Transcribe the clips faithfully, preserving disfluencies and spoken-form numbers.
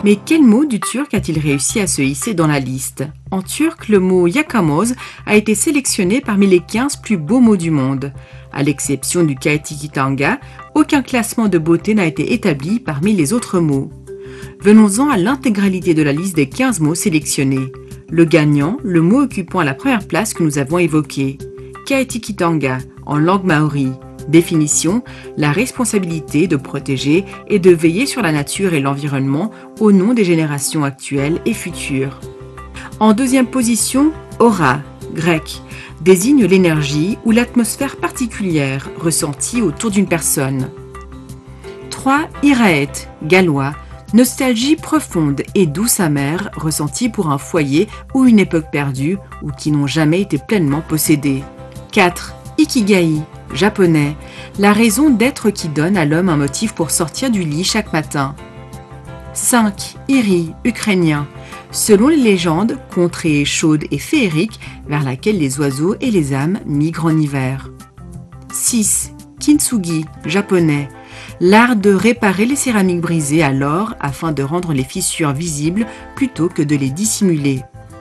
Mais quel mot du turc a-t-il réussi à se hisser dans la liste? En turc, le mot yakamoz a été sélectionné parmi les quinze plus beaux mots du monde. À l'exception du kaetikitanga, aucun classement de beauté n'a été établi parmi les autres mots. Venons-en à l'intégralité de la liste des quinze mots sélectionnés. Le gagnant, le mot occupant la première place que nous avons évoqué. Kaetikitanga, en langue maori. Définition, la responsabilité de protéger et de veiller sur la nature et l'environnement au nom des générations actuelles et futures. En deuxième position, aura, grec, désigne l'énergie ou l'atmosphère particulière ressentie autour d'une personne. trois. Iraet, gallois, nostalgie profonde et douce amère ressentie pour un foyer ou une époque perdue ou qui n'ont jamais été pleinement possédés. quatre. Ikigai, japonais, la raison d'être qui donne à l'homme un motif pour sortir du lit chaque matin. cinq. Iri, ukrainien, selon les légendes, contrée chaude et féerique vers laquelle les oiseaux et les âmes migrent en hiver. six. Kintsugi, japonais, l'art de réparer les céramiques brisées à l'or afin de rendre les fissures visibles plutôt que de les dissimuler.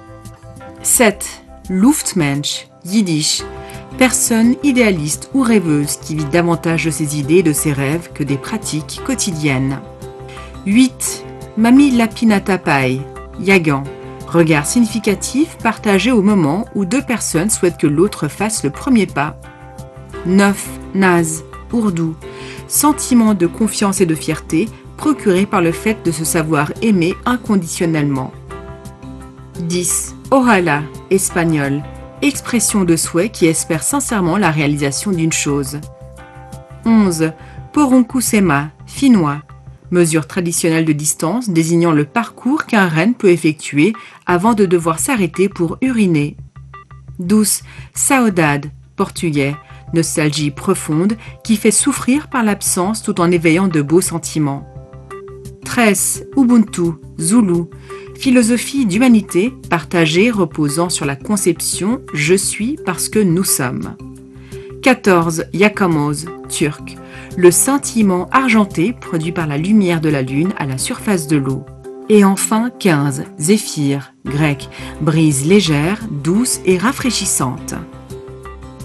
sept. Luftmensch, yiddish, personne idéaliste ou rêveuse qui vit davantage de ses idées et de ses rêves que des pratiques quotidiennes. huit. Mami Lapinatapai, Yagan, regard significatif partagé au moment où deux personnes souhaitent que l'autre fasse le premier pas. neuf. Naz, ourdou, sentiment de confiance et de fierté procuré par le fait de se savoir aimer inconditionnellement. dix. Ojalá, espagnol, expression de souhait qui espère sincèrement la réalisation d'une chose. onze. Porunkusema, finnois, mesure traditionnelle de distance désignant le parcours qu'un renne peut effectuer avant de devoir s'arrêter pour uriner. douze. Saudade, portugais, nostalgie profonde qui fait souffrir par l'absence tout en éveillant de beaux sentiments. treize. Ubuntu, zoulou, philosophie d'humanité partagée reposant sur la conception « je suis parce que nous sommes ». quatorze. Yakamoz, turc, le scintillement argenté produit par la lumière de la lune à la surface de l'eau. Et enfin quinze. Zéphyr, grec, brise légère, douce et rafraîchissante.